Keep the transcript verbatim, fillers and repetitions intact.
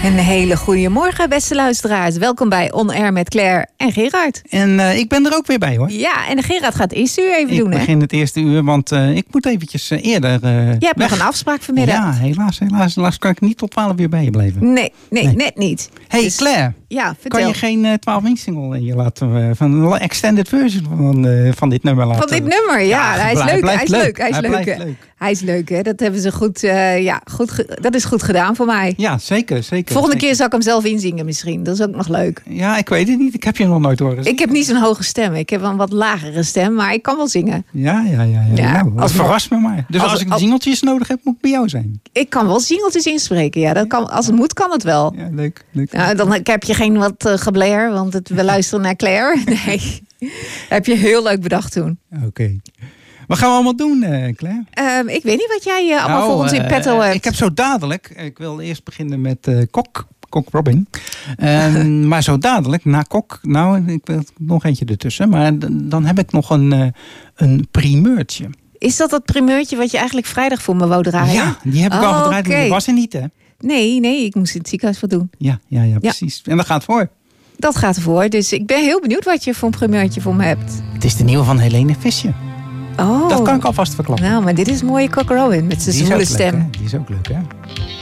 Een hele goede morgen, beste luisteraars. Welkom bij On Air met Claire en Gerard. En uh, ik ben er ook weer bij, hoor. Ja, en Gerard gaat het eerste uur even ik doen, hè? Ik begin het eerste uur, want uh, ik moet eventjes uh, eerder uh, Je hebt weg. nog een afspraak vanmiddag. Ja, helaas, helaas. Helaas kan ik niet tot twaalf uur bij je blijven. Nee, nee, nee. net niet. Hey, dus, Claire. Ja, vertel. Kan je geen twaalf inch single in je laten, uh, van een extended version van, uh, van dit nummer laten? Van dit nummer, ja. ja hij, is hij, leuk, hij is leuk. leuk. Hij is hij leuk. Hij leuk. Hij is leuk, hè. Dat hebben ze goed, uh, ja, goed ge- dat is goed gedaan voor mij. Ja, zeker, zeker. Volgende zeker. keer zal ik hem zelf inzingen misschien. Dat is ook nog leuk. Ja, ik weet het niet. Ik heb je nog nooit horen zingen. Ik heb niet zo'n hoge stem. Ik heb een wat lagere stem, maar ik kan wel zingen. Ja, ja, ja. ja. ja nou, dat als verrast me maar. Dus als, als ik als, zingeltjes nodig heb, moet ik bij jou zijn. Ik kan wel zingeltjes inspreken, ja. Dat kan, als het moet, kan het wel. Ja, leuk. leuk. Nou, dan heb je geen wat uh, geblair, want het, we luisteren naar Claire. Nee, heb je heel leuk bedacht toen. Oké. Okay. Wat gaan we allemaal doen, uh, Claire? Um, ik weet niet wat jij uh, allemaal nou, voor ons in petto hebt. Ik heb zo dadelijk, ik wil eerst beginnen met uh, Kok, Kok Robin. Um, maar zo dadelijk, na Kok, nou, ik wil nog eentje ertussen. Maar d- dan heb ik nog een, uh, een primeurtje. Is dat dat primeurtje wat je eigenlijk vrijdag voor me wou draaien? Ja, die heb ik oh, al gedraaid, okay. maar die was er niet, hè? Nee, nee, ik moest in het ziekenhuis wat doen. Ja, ja, ja, precies. Ja. En dat gaat voor. Dat gaat ervoor, dus ik ben heel benieuwd wat je voor een primeurtje voor me hebt. Het is de nieuwe van Helene Visje. Oh. Dat kan ik alvast verklappen. Nou, maar dit is een mooie Kok Robin met zijn zwoele stem. Leuk, die is ook leuk, hè?